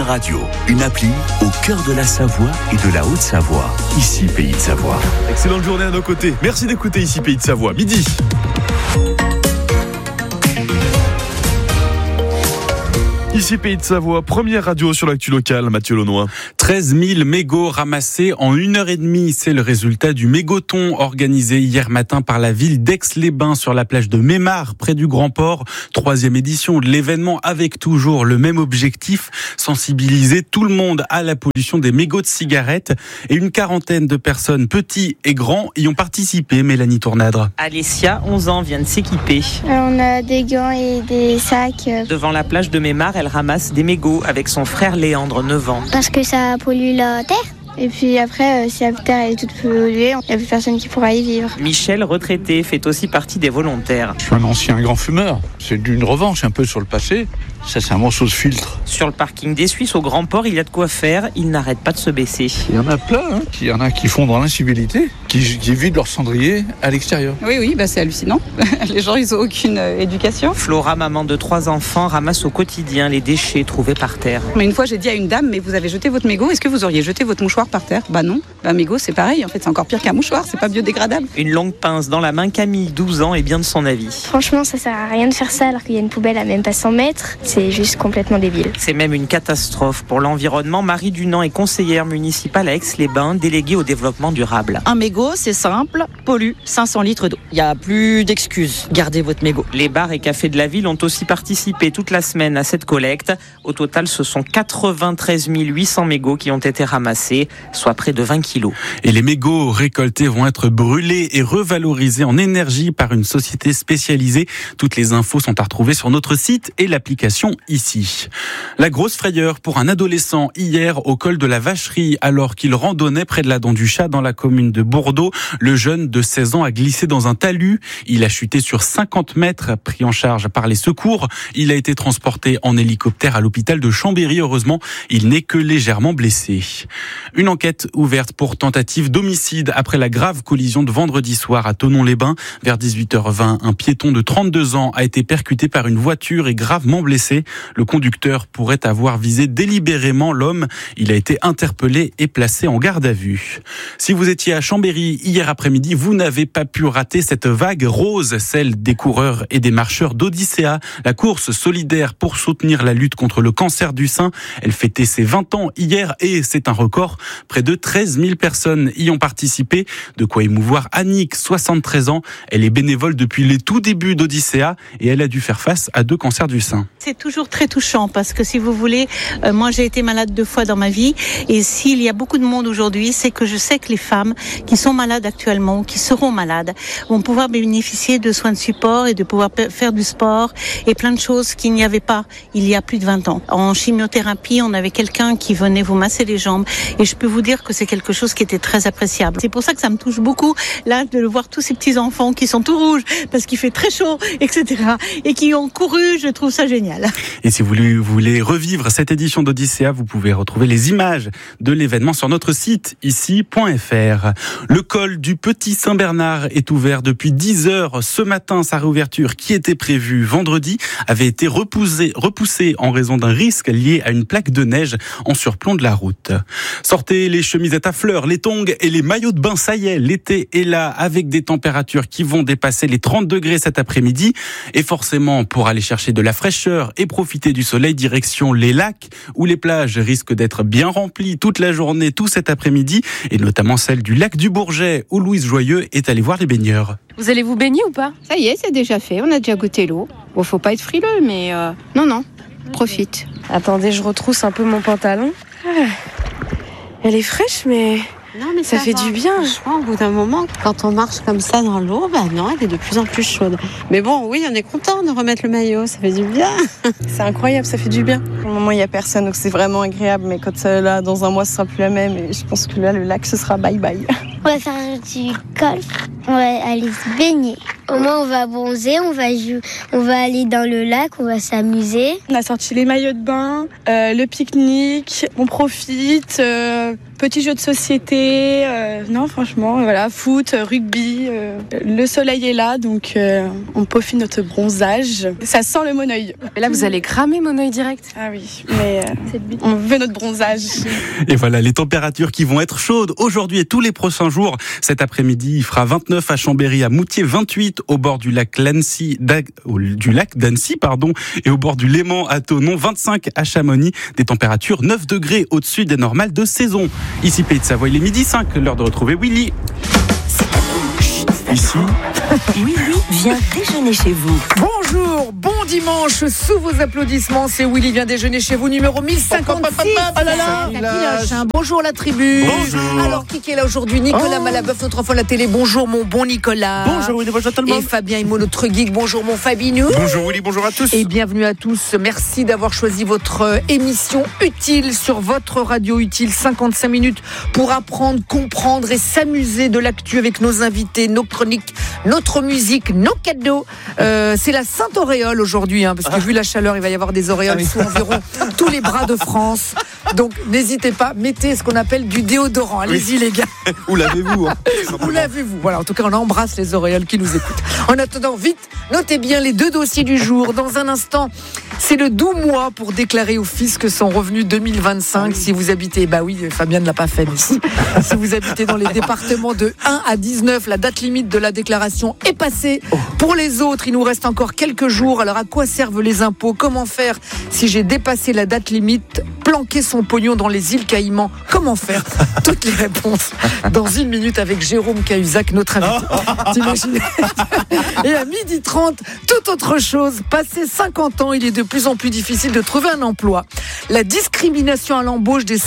Radio, une appli au cœur de la Savoie et de la Haute-Savoie. Ici, Pays de Savoie. Excellente journée à nos côtés. Merci d'écouter Ici, Pays de Savoie. Midi. Ici Pays de Savoie, première radio sur l'actu locale, Mathieu Launois. 13 000 mégots ramassés en 1h30. C'est le résultat du mégoton organisé hier matin par la ville d'Aix-les-Bains sur la plage de Mémar, près du Grand Port. 3e édition de l'événement avec toujours le même objectif, sensibiliser tout le monde à la pollution des mégots de cigarettes. Et une quarantaine de personnes, petits et grands, y ont participé. Mélanie Tournadre. Alessia, 11 ans, vient de s'équiper. On a des gants et des sacs. Devant la plage de Mémar, elle ramasse des mégots avec son frère Léandre, 9 ans. Parce que ça pollue la terre. Et puis après, si la terre est toute polluée, il n'y a plus personne qui pourra y vivre. Michel, retraité, fait aussi partie des volontaires. Je suis un ancien grand fumeur. C'est d'une revanche un peu sur le passé. Ça, c'est un morceau de filtre. Sur le parking des Suisses, au Grand Port, il y a de quoi faire. Il n'arrête pas de se baisser. Il y en a plein. Il y en a qui font dans l'incivilité, qui vident leur cendrier à l'extérieur. Oui, c'est hallucinant. Les gens, ils n'ont aucune éducation. Flora, maman de 3 enfants, ramasse au quotidien les déchets trouvés par terre. Mais une fois, j'ai dit à une dame, mais vous avez jeté votre mégot, est-ce que vous auriez jeté votre mouchoir par terre ? Bah non. Mégot, c'est pareil. En fait, c'est encore pire qu'un mouchoir. C'est pas biodégradable. Une longue pince dans la main, Camille, 12 ans, est bien de son avis. Franchement, ça sert à rien de faire ça alors qu'il y a une poubelle à même pas 100 mètres. C'est juste complètement débile. C'est même une catastrophe pour l'environnement. Marie Dunant est conseillère municipale à Aix-les-Bains, déléguée au développement durable. Un mégot, c'est simple, pollue 500 litres d'eau. Il n'y a plus d'excuses. Gardez votre mégot. Les bars et cafés de la ville ont aussi participé toute la semaine à cette collecte. Au total, ce sont 93 800 mégots qui ont été ramassés, soit près de 20 kilos. Et les mégots récoltés vont être brûlés et revalorisés en énergie par une société spécialisée. Toutes les infos sont à retrouver sur notre site et l'application Ici. La grosse frayeur pour un adolescent hier au col de la Vacherie alors qu'il randonnait près de la Dent du Chat dans la commune de Bourdeaux. Le jeune de 16 ans a glissé dans un talus. Il a chuté sur 50 mètres, pris en charge par les secours. Il a été transporté en hélicoptère à l'hôpital de Chambéry. Heureusement, il n'est que légèrement blessé. Une enquête ouverte pour tentative d'homicide après la grave collision de vendredi soir à Thonon-les-Bains. Vers 18h20, un piéton de 32 ans a été percuté par une voiture et gravement blessé. Le conducteur pourrait avoir visé délibérément l'homme. Il a été interpellé et placé en garde à vue. Si vous étiez à Chambéry hier après-midi, vous n'avez pas pu rater cette vague rose, celle des coureurs et des marcheurs d'Odyssea, la course solidaire pour soutenir la lutte contre le cancer du sein. Elle fêtait ses 20 ans hier et c'est un record. Près de 13 000 personnes y ont participé. De quoi émouvoir Annick, 73 ans. Elle est bénévole depuis les tout débuts d'Odyssea et elle a dû faire face à 2 cancers du sein. C'est toujours très touchant parce que si vous voulez, moi j'ai été malade 2 fois dans ma vie et s'il y a beaucoup de monde aujourd'hui, c'est que je sais que les femmes qui sont malades actuellement, qui seront malades, vont pouvoir bénéficier de soins de support et de pouvoir faire du sport et plein de choses qu'il n'y avait pas il y a plus de 20 ans. En chimiothérapie, on avait quelqu'un qui venait vous masser les jambes et je peux vous dire que c'est quelque chose qui était très appréciable. C'est pour ça que ça me touche beaucoup là de voir tous ces petits enfants qui sont tout rouges parce qu'il fait très chaud, etc. et qui ont couru, je trouve ça génial. Et si vous voulez revivre cette édition d'Odyssea, vous pouvez retrouver les images de l'événement sur notre site ici.fr. Le col du Petit Saint-Bernard est ouvert depuis 10 heures. Ce matin, sa réouverture qui était prévue vendredi avait été repoussée en raison d'un risque lié à une plaque de neige en surplomb de la route. Sortez les chemisettes à fleurs, les tongs et les maillots de bain. Ça y est, l'été est là avec des températures qui vont dépasser les 30 degrés cet après-midi. Et forcément, pour aller chercher de la fraîcheur et profiter du soleil, direction les lacs où les plages risquent d'être bien remplies toute la journée, tout cet après-midi, et notamment celle du lac du Bourget où Louise Joyeux est allée voir les baigneurs. Vous allez vous baigner ou pas ? Ça y est, c'est déjà fait, on a déjà goûté l'eau. Bon, faut pas être frileux, mais non, profite. Attendez, je retrousse un peu mon pantalon. Elle est fraîche, mais ça fait du bien. Franchement, au bout d'un moment, quand on marche comme ça dans l'eau, non, elle est de plus en plus chaude. Mais bon, oui, on est content de remettre le maillot, ça fait du bien. C'est incroyable, ça fait du bien. Pour le moment, il n'y a personne, donc c'est vraiment agréable. Mais quand là, dans un mois, ce sera plus la même. Et je pense que là, le lac, ce sera bye-bye. On va faire du golf On va aller se baigner. Au moins, on va bronzer, on va aller dans le lac, on va s'amuser. On a sorti les maillots de bain, le pique-nique, on profite, petits jeux de société, non franchement, voilà, foot, rugby, le soleil est là, donc on peaufine notre bronzage. Ça sent le Moneuil. Et là, vous allez cramer Moneuil direct. Ah oui, mais on veut notre bronzage. Et voilà, les températures qui vont être chaudes aujourd'hui et tous les prochains jours. Cet après-midi, il fera 29 à Chambéry, à Moutier, 28 au bord du lac d'Annecy, et au bord du Léman à Thonon, 25 à Chamonix. Des températures 9 degrés au-dessus des normales de saison. Ici, Pays de Savoie, il est 12h05, l'heure de retrouver Willy. Ici, Willy vient déjeuner chez vous. Bonjour, bon dimanche, sous vos applaudissements, c'est Willy vient déjeuner chez vous, numéro 1056. Oh là là. Bonjour la tribu. Bonjour. Alors, qui est là aujourd'hui? Nicolas Malabeuf, notre enfant de la télé. Bonjour mon bon Nicolas. Bonjour Willy, bonjour tout le monde. Et Fabien Immo, notre geek. Bonjour mon Fabinou. Bonjour Willy, bonjour à tous. Et bienvenue à tous. Merci d'avoir choisi votre émission utile sur votre radio utile. 55 minutes pour apprendre, comprendre et s'amuser de l'actu avec nos invités, nos chroniques, notre musique, nos cadeaux. C'est la Sainte Auréole aujourd'hui, parce que vu la chaleur, il va y avoir des auréoles sous environ tous les bras de France. Donc n'hésitez pas, mettez ce qu'on appelle du déodorant. Allez-y les gars. Où l'avez-vous Où l'avez-vous? Voilà, en tout cas, on embrasse les auréoles qui nous écoutent. En attendant, vite, notez bien les 2 dossiers du jour. Dans un instant, c'est le doux mois pour déclarer au fisc son revenu 2025. Si vous habitez, Fabien ne l'a pas fait, mais si vous habitez dans les départements de 1 à 19, la date limite de la déclaration est passée. Pour les autres, il nous reste encore quelques jours. Alors, à quoi servent les impôts? Comment faire si j'ai dépassé la date limite? Planquer son pognon dans les îles Caïmans? Comment faire? Toutes les réponses dans 1 minute avec Jérôme Cahuzac, notre invité. T'imagines? Et à 12h30, toute autre chose. Passé 50 ans, il est de plus en plus difficile de trouver un emploi. La discrimination à l'embauche des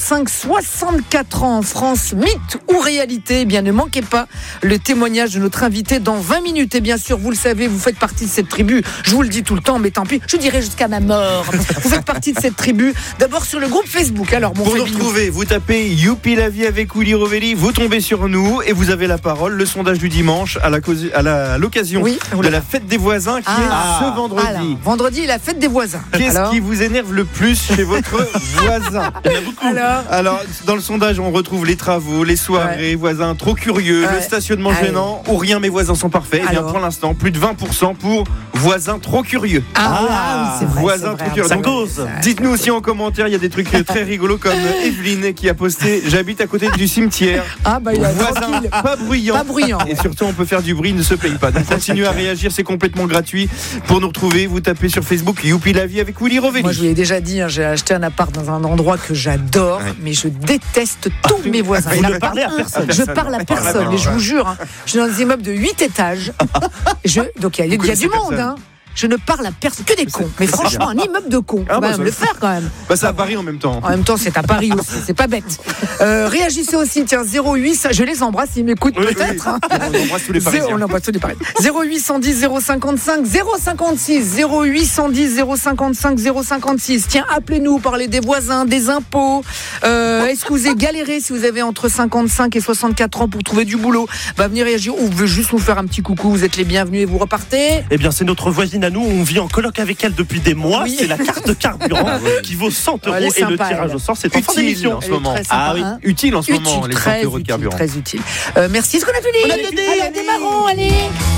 55-64 ans en France, mythe ou réalité? Eh bien, ne manquez pas le témoignage de notre invité dans 20 minutes. Et bien sûr, vous le savez, vous faites partie de cette tribu. Je vous le dis tout le temps, mais tant pis, je dirais jusqu'à ma mort. Vous faites partie de cette tribu. D'abord sur le groupe Facebook. Alors, pour nous retrouver, vous tapez Youpi la vie avec Willy Rovelli, vous tombez sur nous et vous avez la parole. Le sondage du dimanche à l'occasion de la fête des voisins qui est ce vendredi. Alors, vendredi, la fête des voisins. Qu'est-ce qui vous énerve le plus chez votre voisin? Il y en a beaucoup. Alors, dans le sondage, on retrouve les travaux, les soirées, voisins trop curieux, le stationnement gênant ou rien, mes voisins sont parfaits. Et bien pour l'instant, plus de 20% pour voisins trop curieux. C'est vrai. Voisins trop curieux. Ça cause. Dites-nous aussi en commentaire, il y a des trucs très rigolos comme Evelyne qui a posté j'habite à côté du cimetière. Voisin pas bruyant. Et surtout, on peut faire du bruit, ne se paye pas. Donc continuez à réagir, c'est complètement gratuit. Pour nous retrouver, vous tapez sur Facebook Youpi la vie avec Willy Rovelli. Moi, je vous l'ai déjà dit, j'ai acheté un appart dans un endroit que j'adore, mais je déteste tous mes voisins. Vous ne parlez à personne. Je parle à personne, mais je vous jure, je suis dans des immeubles de 8 étages. Donc il y a du monde, Je ne parle à personne, que des cons. Mais franchement, un immeuble de cons. On va le faire quand même. C'est à Paris en même temps. En même temps, c'est à Paris aussi. C'est pas bête. Réagissez aussi. Tiens, 08. Je les embrasse. Ils m'écoutent peut-être. On embrasse tous les Parisiens. On embrasse tous les Parisiens. 0810 055 056. 0810 055 056. Tiens, appelez-nous. Parlez des voisins, des impôts. Est-ce que vous avez galéré si vous avez entre 55 et 64 ans pour trouver du boulot? Venez réagir. Ou vous voulez juste nous faire un petit coucou. Vous êtes les bienvenus et vous repartez. Eh bien, c'est notre voisine à nous, on vit en coloc avec elle depuis des mois. C'est la carte de carburant qui vaut 100 € et le tirage au sort, c'est en fin d'émission en ce moment. Utile en ce moment, les 100 € de carburant. Très utile. Merci. Est-ce qu'on a fini? Allez, démarrons, allez.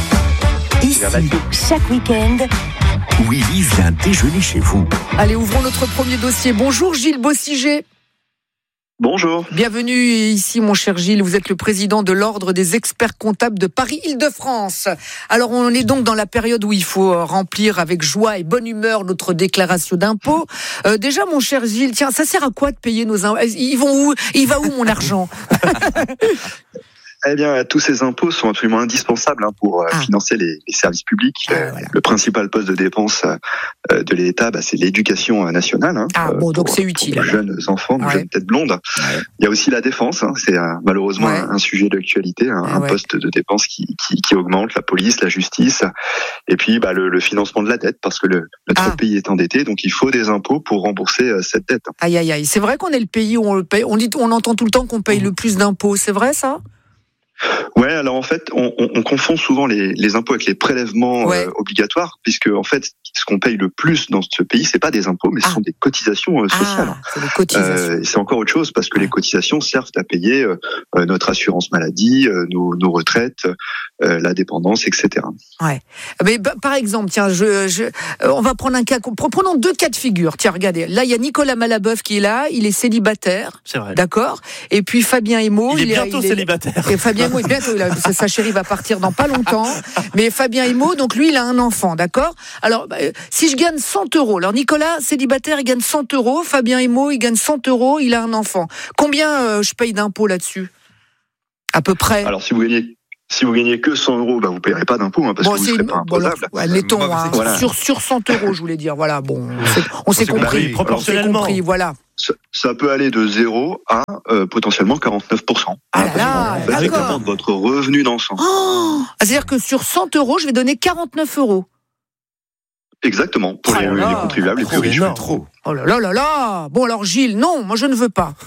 Ici, chaque week-end, Willy vient déjeuner chez vous. Allez, ouvrons notre premier dossier. Bonjour Gilles Bossiger. Bonjour. Bienvenue ici, mon cher Gilles. Vous êtes le président de l'Ordre des experts comptables de Paris-Île-de-France. Alors, on est donc dans la période où il faut remplir avec joie et bonne humeur notre déclaration d'impôt. Déjà, mon cher Gilles, tiens, ça sert à quoi de payer nos impôts? Il va où mon argent? Eh bien, tous ces impôts sont absolument indispensables pour financer les services publics. Voilà. Le principal poste de dépense de l'État, c'est l'éducation nationale. Donc c'est utile. Pour jeunes enfants, de jeunes têtes blondes. Il y a aussi la défense. C'est malheureusement un sujet d'actualité, un poste de dépense qui augmente. La police, la justice, et puis le financement de la dette, parce que notre pays est endetté, donc il faut des impôts pour rembourser cette dette. Aïe, aïe, aïe. C'est vrai qu'on est le pays où on entend tout le temps qu'on paye le plus d'impôts. C'est vrai ça? Ouais, alors en fait, on confond souvent les impôts avec les prélèvements obligatoires, puisque en fait, ce qu'on paye le plus dans ce pays, c'est pas des impôts, mais ce sont des cotisations sociales. C'est des cotisations. C'est encore autre chose, parce que les cotisations servent à payer notre assurance maladie, nos retraites, la dépendance, etc. Ouais. Mais par exemple, tiens, on va prendre un cas. Prenons 2 cas de figure. Tiens, regardez. Là, il y a Nicolas Malabeuf qui est là. Il est célibataire. C'est vrai. D'accord. Et puis Fabien Emo. Il est bientôt célibataire. Et Fabien Emo est bientôt. Sa chérie va partir dans pas longtemps. Mais Fabien Emo, donc lui, il a un enfant. D'accord. Alors, si je gagne 100 €. Alors Nicolas, célibataire, il gagne 100 €. Fabien Emo, il gagne 100 €. Il a un enfant. Combien je paye d'impôts là-dessus? À peu près. Alors, si vous gagnez que 100 €, vous ne payerez pas d'impôts, parce que vous ne serez pas imposable. Mettons, sur 100 €, je voulais dire. Voilà, bon, on s'est compris. Proportionnellement. Voilà. Ça peut aller de 0 à potentiellement 49%. Ah là là, avec votre revenu d'ensemble. C'est-à-dire que sur 100 €, je vais donner 49 €. Exactement, pour les contribuables les plus riches. Trop. Oh là là là là. Bon alors Gilles, non, moi je ne veux pas.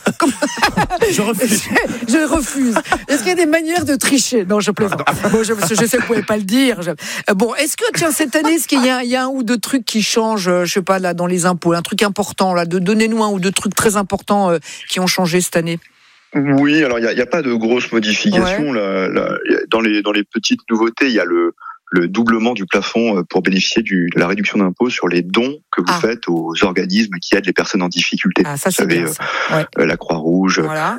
Je refuse. Je refuse. Est-ce qu'il y a des manières de tricher? Non, je plaisante. Bon, je sais que vous ne pouvez pas le dire. Bon, est-ce que cette année, est-ce qu'il y a un ou deux trucs qui changent, je sais pas, là dans les impôts, un truc important là, donnez-nous un ou deux trucs très importants qui ont changé cette année. Oui, alors il y a pas de grosses modifications là, dans les petites nouveautés, il y a le doublement du plafond pour bénéficier de la réduction d'impôt sur les dons que vous faites aux organismes qui aident les personnes en difficulté. Ça, vous savez, la Croix-Rouge,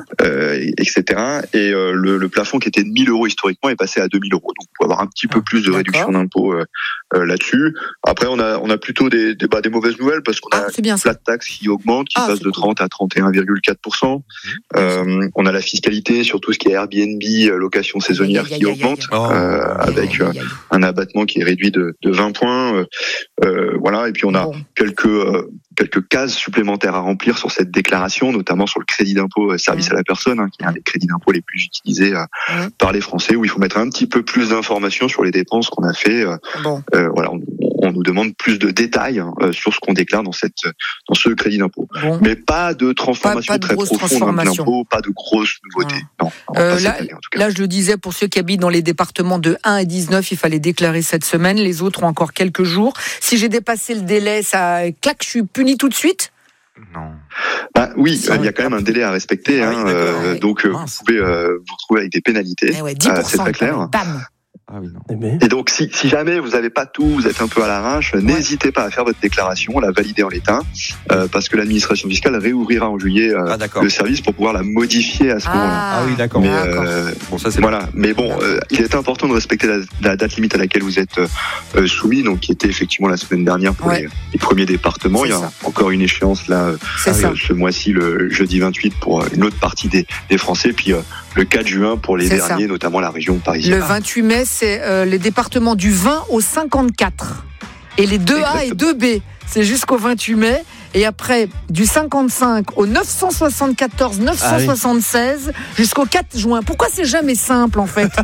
etc. Et le plafond qui était de 1 000 € historiquement est passé à 2 000 €. Donc, on peut avoir un petit peu plus de réduction d'impôt là-dessus. Après, on a plutôt des mauvaises nouvelles parce qu'on a une flat tax qui augmente, qui passe de 30 à 31,4%. On a la fiscalité sur tout ce qui est Airbnb, location saisonnière qui augmente, avec un abattement qui est réduit de 20 points. Voilà. Et puis on a quelques cases supplémentaires à remplir sur cette déclaration, notamment sur le crédit d'impôt service à la personne, qui est un des crédits d'impôt les plus utilisés par les Français, où il faut mettre un petit peu plus d'informations sur les dépenses qu'on a fait. Voilà, on nous demande plus de détails sur ce qu'on déclare dans ce crédit d'impôt. Mais pas de transformation très profonde dans l'impôt, pas de grosses nouveautés. Non, là, je le disais, pour ceux qui habitent dans les départements de 1 à 19, il fallait déclarer cette semaine. Les autres ont encore quelques jours. Si j'ai dépassé le délai, clac, je suis puni tout de suite? Non. Oui, il y a quand même un délai à respecter. Donc, vous pouvez vous retrouver avec des pénalités. 10%, c'est très clair. Bam. Ah oui, non. Et donc, si jamais vous n'avez pas tout, vous êtes un peu à l'arrache, n'hésitez pas à faire votre déclaration, la valider en l'état, parce que l'administration fiscale réouvrira en juillet le service pour pouvoir la modifier à ce moment-là. Ah oui, d'accord. Mais, bon, ça c'est voilà. Mais bon, il est important de respecter la date limite à laquelle vous êtes soumis, qui était effectivement la semaine dernière pour les premiers départements. Il y a encore une échéance là, ce mois-ci, le jeudi 28 pour une autre partie des Français, puis le 4 juin pour les derniers, notamment la région parisienne. Le 28 mai, c'est les départements du 20 au 54. Et les 2A et 2B, c'est jusqu'au 28 mai. Et après, du 55 au 974, 976, jusqu'au 4 juin. Pourquoi c'est jamais simple, en fait?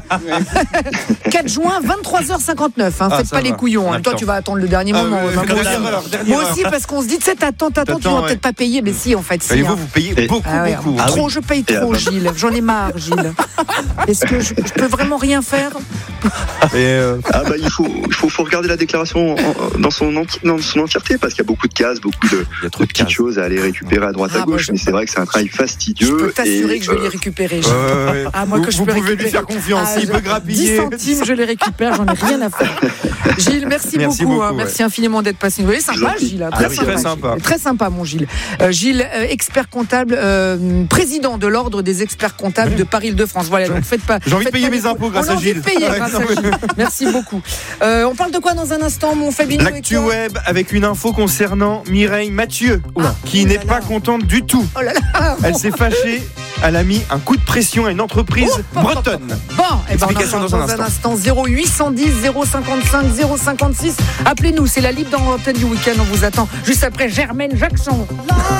4 juin, 23h59. Faites pas les couillons. Toi, tu vas attendre le dernier moment. Moi aussi, parce qu'on se dit, tu sais, t'attends, tu vas peut-être pas payer. Mais si, en fait, si. Vous payez beaucoup. Trop, je paye trop, Gilles. J'en ai marre, Gilles. Est-ce que je peux vraiment rien faire? Il faut regarder la déclaration dans son entièreté, parce qu'il y a beaucoup de cases, beaucoup de petites choses à aller récupérer à droite à gauche, mais c'est vrai que c'est un travail fastidieux. Je peux t'assurer que je vais les récupérer. Vous pouvez lui faire confiance. Il peut grappiller 10 centimes, je les récupère, j'en ai rien à faire. Gilles, merci beaucoup. Merci infiniment d'être passé. Vous voyez, sympa, Gilles. Très sympa. Très sympa, mon Gilles. Gilles, expert comptable, président de l'ordre des experts comptables de Paris-Île-de-France. Voilà, donc faites pas. J'ai envie de payer mes impôts grâce à Gilles. Merci beaucoup. On parle de quoi dans un instant, mon Fabien? L'actu web avec une info concernant Mireille Mathieu, qui n'est pas contente du tout. Elle s'est fâchée. Elle a mis un coup de pression à une entreprise bretonne. Explication dans un instant. 0810 055 056. Appelez-nous, c'est la libre dans l'antenne du week-end. On vous attend juste après Germaine Jackson.